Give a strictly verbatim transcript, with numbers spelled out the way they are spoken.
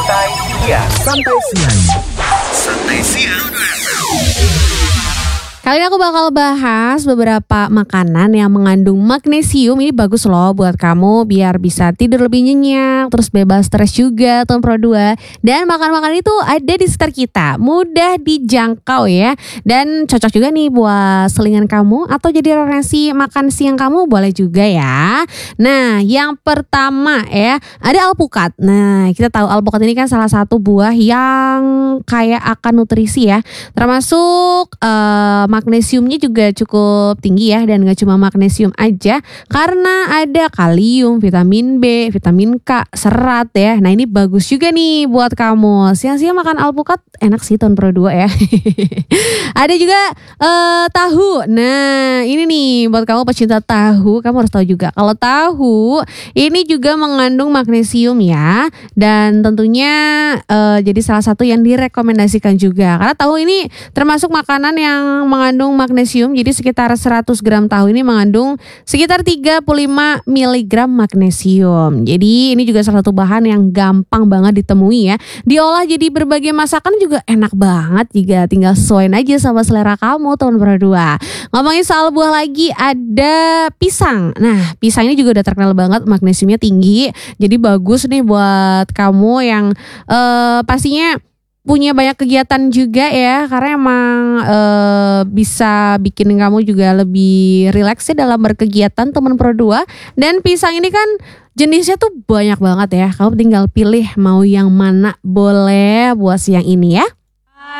Santai siang. Santai siang. Santai siang. Kali ini aku bakal bahas beberapa makanan yang mengandung magnesium. Ini bagus loh buat kamu biar bisa tidur lebih nyenyak, terus bebas stres juga, tahun Pro dua. Dan makan-makan itu ada di sekitar kita, mudah dijangkau ya. Dan cocok juga nih buat selingan kamu atau jadi referensi makan siang kamu, boleh juga ya. Nah, yang pertama ya, ada alpukat. Nah, kita tahu alpukat ini kan salah satu buah yang kaya akan nutrisi ya. Termasuk uh, magnesiumnya juga cukup tinggi ya, dan gak cuma magnesium aja karena ada kalium, vitamin B, vitamin K, serat ya. Nah, ini bagus juga nih buat kamu. Siang-siang makan alpukat enak sih tahun Pro dua ya. Ada juga uh, tahu. Nah, ini nih buat kamu pecinta tahu, kamu harus tahu juga kalau tahu ini juga mengandung magnesium ya, dan tentunya uh, jadi salah satu yang direkomendasikan juga karena tahu ini termasuk makanan yang mengandung magnesium. Jadi sekitar seratus gram tahu ini mengandung sekitar tiga puluh lima miligram magnesium. Jadi ini juga salah satu bahan yang gampang banget ditemui ya. Diolah jadi berbagai masakan juga enak banget jika tinggal sesuaiin aja sama selera kamu tahun Pro dua. Ngomongin soal buah lagi, ada pisang. Nah, pisang ini juga udah terkenal banget magnesiumnya tinggi. Jadi bagus nih buat kamu yang uh, pastinya punya banyak kegiatan juga ya, karena emang e, bisa bikin kamu juga lebih rileks ya dalam berkegiatan teman Pro dua. Dan pisang ini kan jenisnya tuh banyak banget ya, kamu tinggal pilih mau yang mana boleh buat siang ini ya.